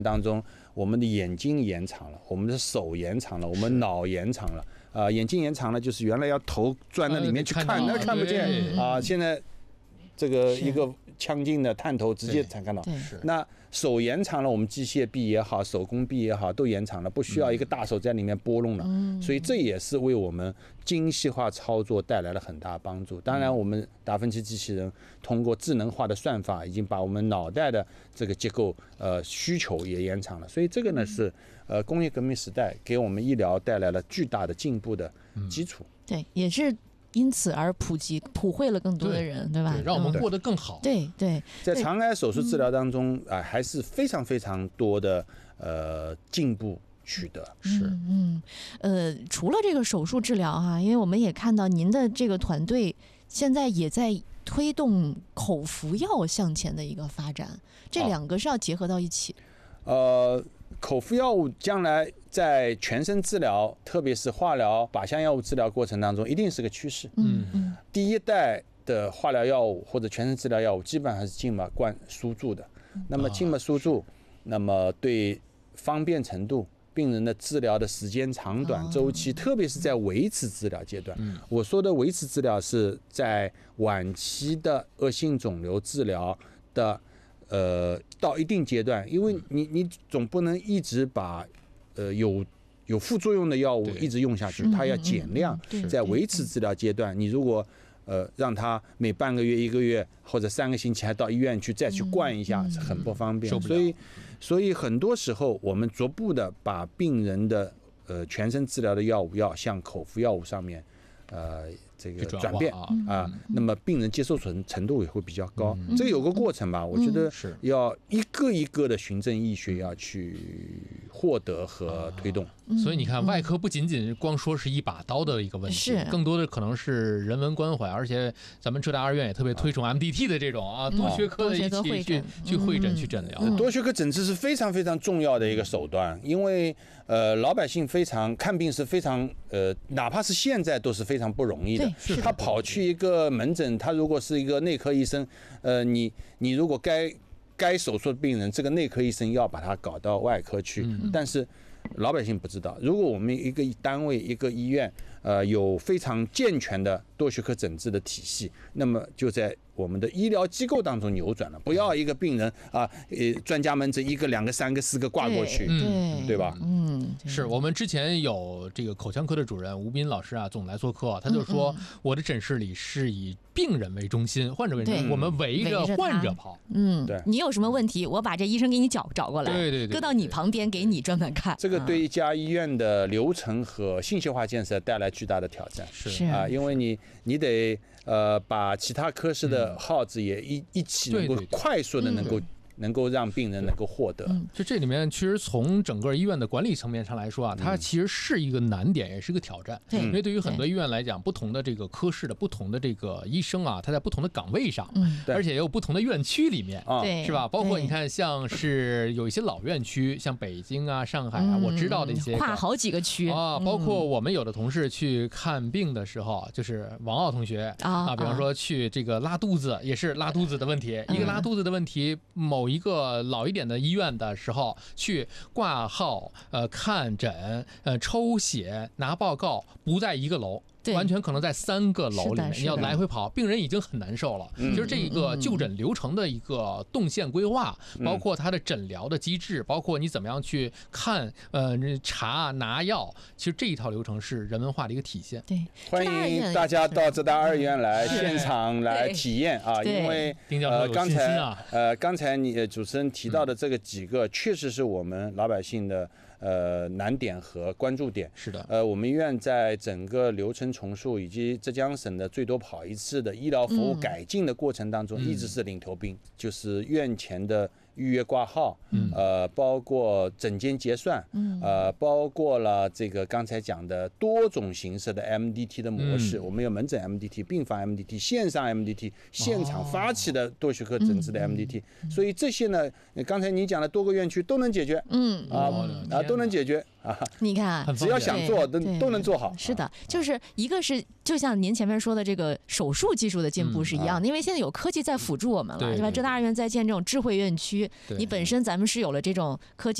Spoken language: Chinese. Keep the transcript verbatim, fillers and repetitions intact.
当中，我们的眼睛延长了，我们的手延长了，我们脑延长了。啊、呃，眼睛延长了，就是原来要头钻那里面去看，那、呃、看不见啊、呃。现在这个一个强劲的探头直接才看到。那手延长了，我们机械臂也好，手工臂也好，都延长了，不需要一个大手在里面拨弄了。嗯、所以这也是为我们精细化操作带来了很大帮助。当然，我们达芬奇机器人通过智能化的算法，已经把我们脑袋的这个结构呃需求也延长了。所以这个呢是呃工业革命时代给我们医疗带来了巨大的进步的基础。 嗯、对，也是。因此而普及普惠了更多的人， 对, 对吧？ 对，让我们过得更好。 嗯、对对， 在肠癌手术治疗当中啊、呃，还是非常非常多的呃进步取得。是， 嗯呃，除了这个手术治疗哈、啊，因为我们也看到您的这个团队现在也在推动口服药向前的一个发展，这两个是要结合到一起。 呃，口服药物将来在全身治疗，特别是化疗、靶向药物治疗过程当中，一定是个趋势。 嗯嗯， 第一代的化疗药物或者全身治疗药物，基本上是静脉灌输注的。那么静脉输注，那么对方便程度、病人的治疗的时间长短、周期，特别是在维持治疗阶段。我说的维持治疗是在晚期的恶性肿瘤治疗的。呃，到一定阶段，因为你你总不能一直把呃有有副作用的药物一直用下去，它要减量，在维持治疗阶段，你如果呃让它每半个月、一个月或者三个星期还到医院去再去灌一下，是很不方便。所以所以很多时候我们逐步的把病人的呃全身治疗的药物要向口服药物上面呃。这个转变啊、呃，那么病人接受程程度也会比较高。嗯、这个有个过程吧，我觉得要一个一个的循证医学要去获得和推动。 嗯、所以你看，外科不仅仅光说是一把刀的一个问题，更多的可能是人文关怀，而且咱们浙大二院也特别推崇 M D T 的这种啊，多学科的一起去、嗯、去会诊、嗯、去诊疗。 嗯、多学科诊治是非常非常重要的一个手段，因为呃老百姓非常看病是非常呃，哪怕是现在都是非常不容易的。他跑去一个门诊，他如果是一个内科医生，呃，你你如果该该手术的病人，这个内科医生要把他搞到外科去，嗯、但是老百姓不知道。如果我们一个单位、一个医院，呃，有非常健全的多学科诊治的体系，那么就在我们的医疗机构当中扭转了。不要一个病人啊，呃，专家门诊一个、两个、三个、四个挂过去， 对，对对吧？ 嗯， 是我们之前有这个口腔科的主任吴斌老师啊，总来做客，他就说、嗯、我的诊室里是以病人为中心，患者为中心，我们围着患者跑。 嗯，对，你有什么问题，我把这医生给你找找过来， 对对 对, 对， 搁到你旁边给你专门看。 这个对一家医院的流程和信息化建设带来巨大的挑战。 是啊，因为你你得呃把其他科室的号子也一一起能够快速的能够。能够让病人能够获得、 嗯，就这里面其实从整个医院的管理层面上来说啊，它其实是一个难点，也是一个挑战。 嗯、 因为对于很多医院来讲，不同的这个科室的不同的这个医生啊，他在不同的岗位上， 嗯、 而且也有不同的院区里面， 对， 是吧？包括你看，像是有一些老院区，像北京啊、上海啊， 嗯、 我知道的一些跨好几个区啊，包括我们有的同事去看病的时候，就是王傲同学啊，啊比方说去这个拉肚子，也是拉肚子的问题，嗯、一个拉肚子的问题，某一个老一点的医院的时候去挂号、呃看诊、呃抽血、拿报告，不在一个楼。完全可能在三个楼里面，你要来回跑，病人已经很难受了。 嗯、 就是这个就诊流程的一个动线规划，嗯、包括它的诊疗的机制，包括你怎么样去看、呃查拿药，其实这一套流程是人文化的一个体现。 对， 欢迎大家到浙大二院来现场来体验啊，因为呃刚才呃刚才你主持人提到的这个几个，确实是我们老百姓的呃难点和关注点。 是的， 呃我们医院在整个流程重塑以及浙江省的最多跑一次的医疗服务改进的过程当中，一直是领头兵，就是院前的预约挂号，呃，包括诊间结算，呃，包括了这个刚才讲的多种形式的 M D T 的模式，我们有门诊 M D T、病房 M D T、线上 M D T、现场发起的多学科诊治的 M D T，所以这些呢，刚才你讲的多个院区都能解决， 嗯啊啊都能解决啊。 你看， 只要想做都都能做好。 是的，就是一个是就像您前面说的这个手术技术的进步是一样的，因为现在有科技在辅助我们了，对吧？浙大二院在建这种智慧院区，你本身咱们是有了这种科技。